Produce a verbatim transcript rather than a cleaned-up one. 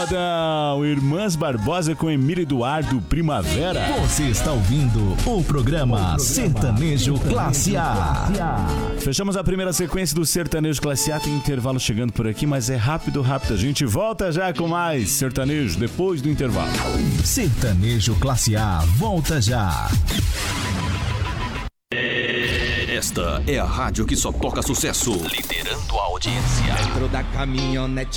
modão, Irmãs Barbosa com Emílio Eduardo, Primavera. Você está ouvindo o programa Sertanejo Classe A. Fechamos a primeira sequência do Sertanejo Classe A, tem intervalo chegando por aqui, mas é rápido, rápido. A gente volta já com mais sertanejo depois do intervalo. Sertanejo Classe A, volta já. Esta é a rádio que só toca sucesso, liderando a audiência. Dentro da caminhonete